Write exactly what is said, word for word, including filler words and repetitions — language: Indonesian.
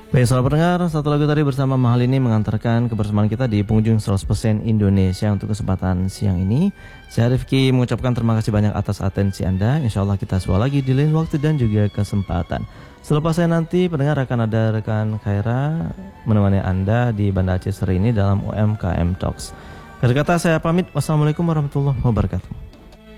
Baik, sahabat pendengar, satu lagu tadi bersama Mahal ini mengantarkan kebersamaan kita di penghujung seratus persen Indonesia untuk kesempatan siang ini. Saya Rifki mengucapkan terima kasih banyak atas atensi Anda. Insya Allah kita sua lagi di lain waktu dan juga kesempatan. Selepas saya nanti, pendengar akan ada rekan Khaira menemani Anda di Banda Aceh Seri ini dalam U M K M Talks. Dari kata saya pamit, wassalamualaikum warahmatullahi wabarakatuh.